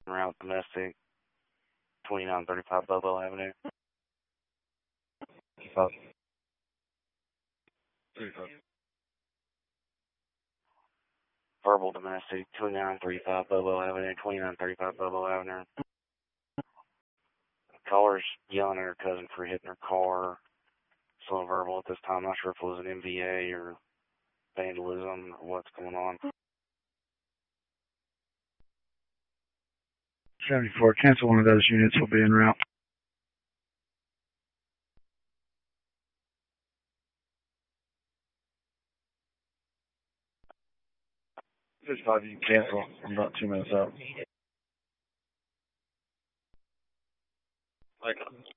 Route domestic, 2935 Bobo Avenue. 35. 35. Verbal domestic, 2935 Bobo Avenue, 2935 Bobo Avenue. Caller's yelling at her cousin for hitting her car. Still verbal at this time. Not sure if it was an MVA or vandalism or what's going on. 74. Cancel one of those units. Will be en route. 55, you can cancel. I'm about 2 minutes out.